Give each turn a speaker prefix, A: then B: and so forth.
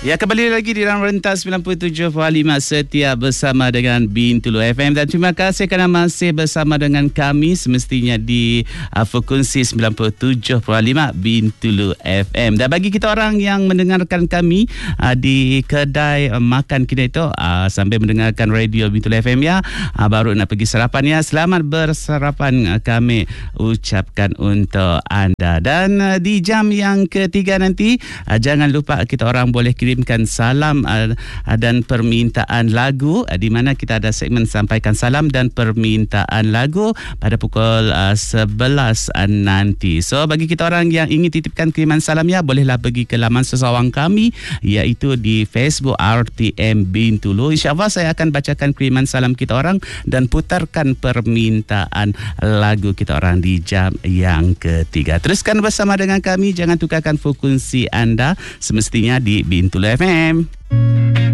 A: Ya, kembali lagi di dalam rentas 97.5 setia bersama dengan Bintulu FM, dan terima kasih kerana masih bersama dengan kami semestinya di frekuensi 97.5 Bintulu FM. Dan bagi kita orang yang mendengarkan kami di kedai makan kita itu sambil mendengarkan radio Bintulu FM ya, baru nak pergi sarapan ya, selamat bersarapan kami ucapkan untuk anda. Dan di jam yang ketiga nanti jangan lupa kita orang boleh kirimkan salam dan permintaan lagu, di mana kita ada segmen sampaikan salam dan permintaan lagu pada pukul 11 nanti. So bagi kita orang yang ingin titipkan kiriman salam ya, bolehlah pergi ke laman sesawang kami iaitu di Facebook RTM Bintulu. InsyaAllah saya akan bacakan kiriman salam kita orang dan putarkan permintaan lagu kita orang di jam yang ketiga. Teruskan bersama dengan kami, jangan tukarkan frekuensi anda semestinya di Bintulu FM.